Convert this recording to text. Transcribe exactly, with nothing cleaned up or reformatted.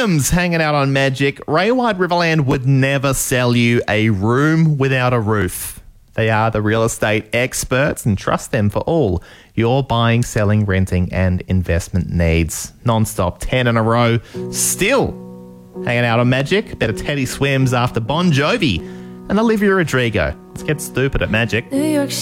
Williams hanging out on Magic. Ray White Riverland would never sell you a room without a roof. They are the real estate experts and trust them for all your buying, selling, renting and investment needs. Non-stop ten in a row. Still hanging out on Magic. Better Teddy Swims after Bon Jovi and Olivia Rodrigo. Let's get stupid at Magic. New York